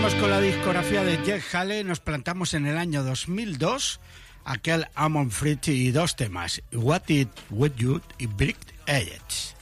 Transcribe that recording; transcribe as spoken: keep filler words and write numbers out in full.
Seguimos con la discografía de Jeff Haley. Nos plantamos en el año dos mil dos, aquel I'm on Frit y dos temas, What It With You y Brick Edge.